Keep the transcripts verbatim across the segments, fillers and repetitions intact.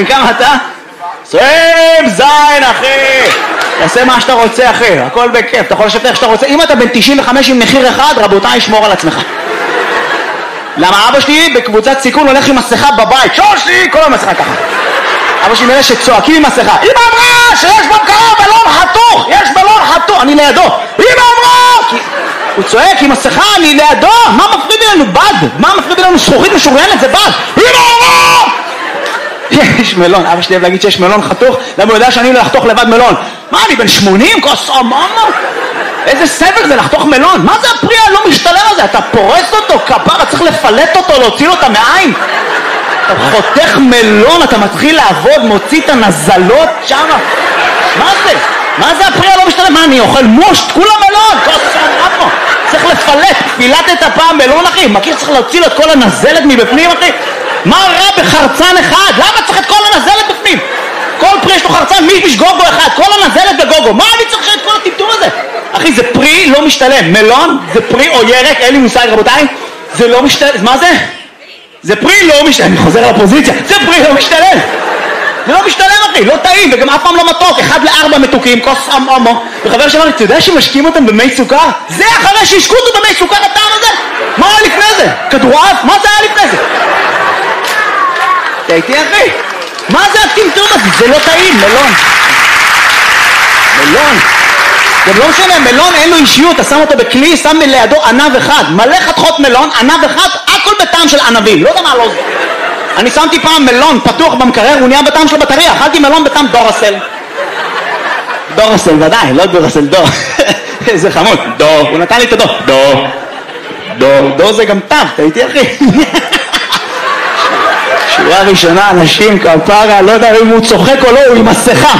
בן כמה אתה? עשרים זין אחי, תעשה מה שאתה רוצה אחי, הכל בכיף, אתה יכול לשבת איך שאתה רוצה. אם אתה בן תשעים וחמש עם מחיר אחד, רבותיי, שמור על עצמך. למה אבא שלי בקבוצת סיכון הולך עם מסכה בבית, שושי, כל המסכה ככה. אבא שלי מאלה שצועקים עם מסכה, אמא אמרה שיש בקרוב בלון חתוך, יש בלון חתוך, אני לידו, אמא אמרה, כי... הוא צועק עם מסכה, אני לידו, מה מפריד לנו? בד, מה מפריד לנו? זכוכית משוריינת, זה בד, אמא אמרה! יש מלון, אבא שלי אוהב להגיד שיש מלון חתוך, למה הוא יודע שאני לא לחתוך לבד מלון. מה, אני בן שמונים? כוס אממה? איזה סבל זה לחתוך מלון? מה זה הפרי הלא משתלם הזה? אתה פורס אותו, כפרה, צריך לפלט אותו, להוציא לו את המעיים. אתה חותך מלון, אתה מתחיל לעבוד, מוציא את הנזלות שמה. מה זה? מה זה הפרי הלא משתלם? מה, אני אוכל מושט? כולה מלון, כוס אממה. צריך לפלט, פילטת הפעם מלון אחי, מכיר צריך להוציא לו את כל הנזלת מבפנים אחי? מה רע בחרצן אחד? למה צריך את כל הנזלת בפנים? כל פרי יש לו חרצן, מישמיש גוגו אחד, כל הנזלת בגוגו, מה אני צריך את כל הטמטום הזה? אחי, זה פרי לא משתלם, מלון זה פרי או ירק, אין לי מושג רבותיי, זה לא משתלם, מה זה? זה פרי לא משתלם, אני חוזר לפוזיציה, זה פרי לא משתלם, זה לא משתלם אחי, לא טעים, וגם אף פעם לא מתוק, אחד לארבע מתוקים, כוס אמו, וחבר שאמר לי, אתה יודע שמשקים אותם במי סוכר? זה אחרי שהשקו אותו במי סוכר הטעם הזה? מה היה לפני זה? כדורעף? מה זה היה לפני זה? אתה איתי אחי? מה זה הטמטום הזה? זה לא טעים, מלון. מלון. זה לא משנה, מלון אין לו אישיות, אתה שם אותו בכלי, שם לידו ענב אחד, מלא חתכות מלון, ענב אחד, הכל בטעם של ענבים, לא יודע מה לא זה. אני שמתי פעם מלון פתוח במקרר, הוא נהיה בטעם של בטריה, אכלתי מלון בטעם דורסל. דורסל, ודאי, לא דורסל, דור. איזה חמוד, דור, הוא נתן לי את הדור. דור. דור, דור זה גם טב, אתה איתי אחי? שורה ראשונה, אנשים, כפרה, לא יודע אם הוא צוחק או לא, הוא עם מסכה.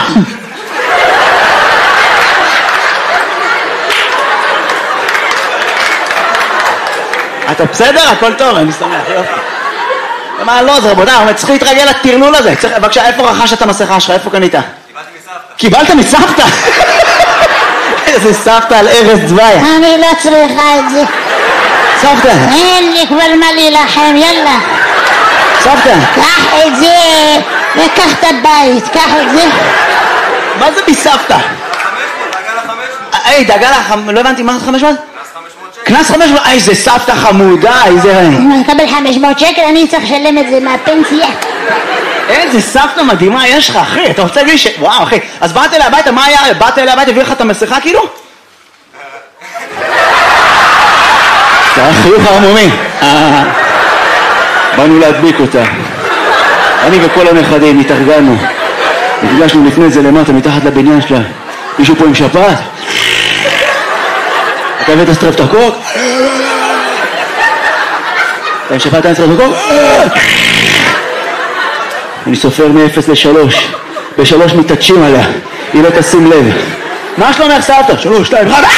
אתה בסדר? הכל טוב, אני שמח, יופי. מה לא, זה רבודה, אבל צריך להתרגל לטרלול הזה. בבקשה, איפה רכשת את המסכה שלך? איפה קנית? קיבלת מסבתא. קיבלת מסבתא? איזה סבתא על ארץ צבאי. אני לא צריכה את זה. סבתא. אין לי כבר מה להילחם, יאללה. סבתא. קח את זה, וקח את הבית, קח את זה. מה זה מסבתא? היי, דאגה לך, לא הבנתי, מה זה חמש מאות? קנס חמש מאות, איזה סבתא חמודה, איזה... אם אני אקבל חמש מאות שקל, אני צריך לשלם את זה מהפנסיה. איזה סבתא מדהימה יש לך, אחי, אתה רוצה להגיד ש... וואו, אחי, אז באת אליי הביתה, מה היה? באת אליי הביתה, הביא לך את המסכה, כאילו? זה היה חיוך הרמומי. באנו להדביק אותה. אני וכל הנכדים התארגנו. נפגשנו לפני זה למטה, מתחת לבניין שלה. מישהו פה עם שפעת? אתה הבאת סטרפטוקוק? אתה עם שפעת אין סטרפטוקוק? אני סופר מ-אפס לשלוש. בשלוש מתעטשים עליה. היא לא תשים לב. מה שלא נחשבת? שלוש, שתיים, אחד,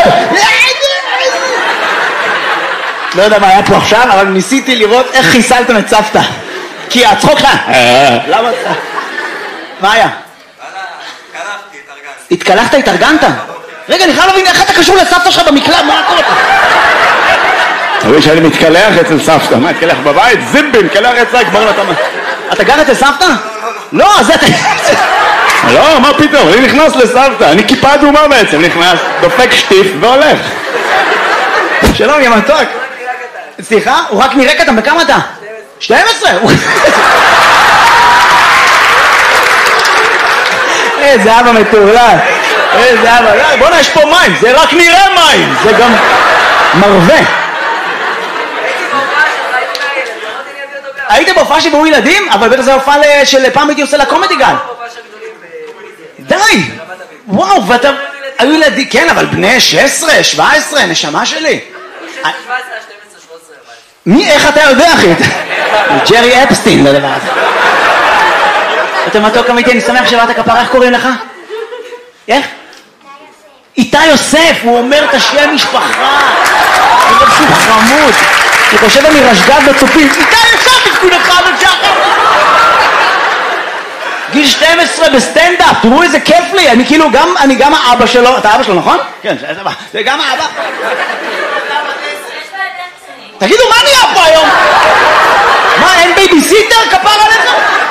לא יודע מה היה פה עכשיו, אבל ניסיתי לראות איך חיסלתם את סבתא. כי הצחוק שלה... למה... מה היה? התקלחתי, התארגנתי. התקלחת, התארגנת? רגע, אני חייב להבין איך אתה קשור לסבתא שלך במקלט, מה קורה פה? תראי שאני מתקלח אצל סבתא, מה, התקלח בבית? זימבי, מתקלח אצלה, כבר אתה... אתה גר אצל סבתא? לא, אז אתה... לא, מה פתאום, אני נכנס לסבתא, אני כיפה אדומה בעצם, נכנס, דופק שטיף והולך. שלום, יא מתוק. סליחה? הוא רק נראה קטן, בכמה אתה? שתים עשרה. איזה אבא מטורלל. איזה אבא. בוא'נה, יש פה מים, זה רק נראה מים. זה גם מרווה. היית בהופעה שבאו ילדים? אבל בטח זה הופעה של פעם הייתי עושה לקומדי גל. די. וואו, ואתה... היו ילדים, כן, אבל בני שש עשרה, שבע עשרה, נשמה שלי. מי, איך אתה יודע, אחי? ג'רי אפסטין, לדבר הזה. אתה מתוק אמיתי, אני שמח שבאת כפרה, איך קוראים לך? איך? איתי יוסף, הוא אומר את השם משפחה. הוא אומר שהוא חמוד. אני חושב אני רשגת בצופים. איתי יוסף, תפקוד אחד על שחר. גיל שתים עשרה בסטנדאפ, תראו איזה כיף לי, אני כאילו גם, אני גם האבא שלו, אתה האבא שלו, נכון? כן, זה גם האבא. תגידו, מה נהיה פה היום? מה, אין בייביסיטר? כפר עליך?